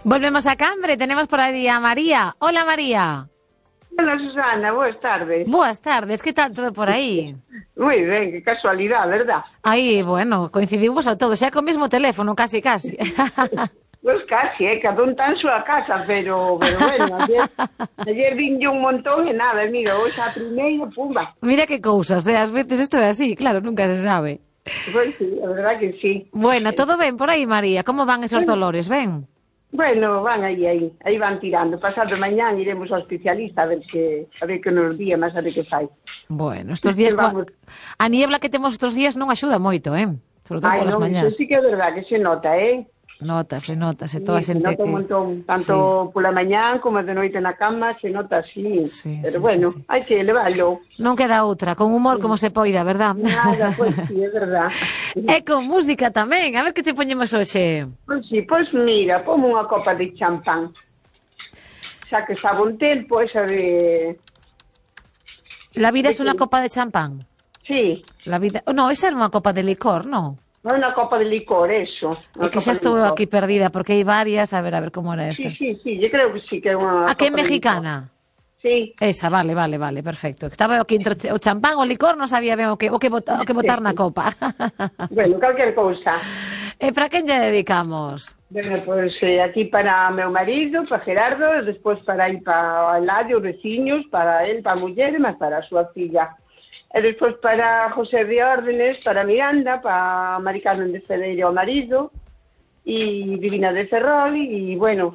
Volvemos a Cambre, tenemos por ahí a María. Hola, María. Hola, Susana, boas tardes. Boas tardes, que tal todo por aí? Moi ben, que casualidade, verdad? Aí, bueno, coincidimos a todos, xa co mesmo teléfono, casi. Pois casi, cada un tan súa casa, pero bueno, ayer vinlle un montón e nada, mira, hoxe a primeira, pumba. Mira que cousas, ás veces isto é así, claro, nunca se sabe. Pois sí, a verdad que sí. Bueno, todo ben por aí, María? Como van esos dolores, ben? Bueno, van aí van tirando. Pasado mañán iremos ao especialista a ver que nos día, mas a ver que fai. Bueno, estos días, a niebla que temos estes días non axuda moito, sobre todo polas mañás. Iso sí que é verdad, que se nota, Notase, toda a se xente nota un montón, tanto pola mañán como de noite na cama, se nota así, pero bueno, hai que leválo. Non queda outra, con humor como se poida, verdad? Nada, pois sí, é verdad. E con música tamén, a ver que te poñemos hoxe. Pois sí, pois mira, como unha copa de champán. Xa que está bon tempo, esa de... La vida es una copa de champán. Sí. La vida... No, esa era unha copa de licor, non? Non é unha copa de licor, eso. É que xa estou aquí perdida, porque hai varias, a ver como era esta. Sí, eu creo que sí que é unha... A que é mexicana? Sí. Esa, vale, perfecto. Estaba aquí entre o champán, o licor, non sabía ben o que botar na copa. Bueno, calquer cousa. E para quen lle dedicamos? Bueno, pois aquí para meu marido, para Gerardo, e despois para ir para o Eladio, os veciños, para él, para a muller, e máis para a súa filla. E despois para José de Órdenes, para Miranda, para Mari Carmen de Cedeira, o marido, e Divina de Ferrol, e bueno,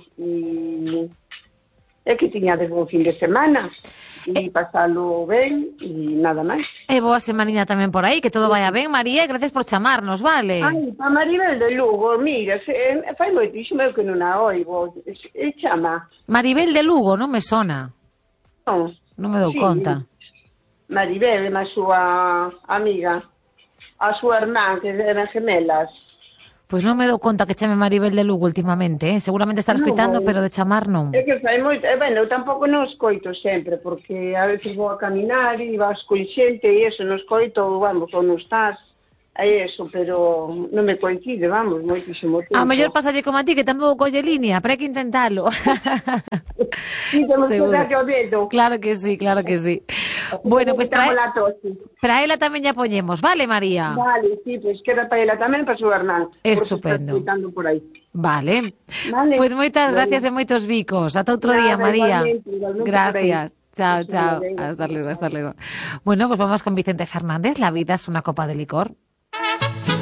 é que tiñades un fin de semana, e pasalo ben, e nada máis. E boa semaniña tamén por aí, que todo vaya ben, María, e gracias por chamarnos, vale? Ai, para Maribel de Lugo, mira, fai moitísimo que non a oigo, chama. Maribel de Lugo, non me sona. Non me dou conta. Maribel é a súa amiga, a súa irmán, que eran gemelas. Pois non me dou conta que chame Maribel de Lugo últimamente, seguramente estarás escoitando, pero de chamar non. É que fai moito, bueno, eu tampouco non escoito sempre, porque a veces vou a caminar e vas con xente e eso, non escoito, vamos, ou non estás, é eso, pero non me coincide, vamos, moitísimo tempo. A mellor pasalle como a ti, que tampouco colle línea, pero hai que intentalo. Sí, temos que darlle o dedo. Claro que sí. Bueno, pois para ela tamén ya poñemos, vale, María? Vale, sí, pois queda para ela tamén, para súa irmán. Estupendo. Por aí. Vale. Pois moitas gracias e moitos bicos. Ata outro día, María. Gracias. Chao. Hasta luego. Bueno, pues vamos con Vicente Fernández. La vida es una copa de licor.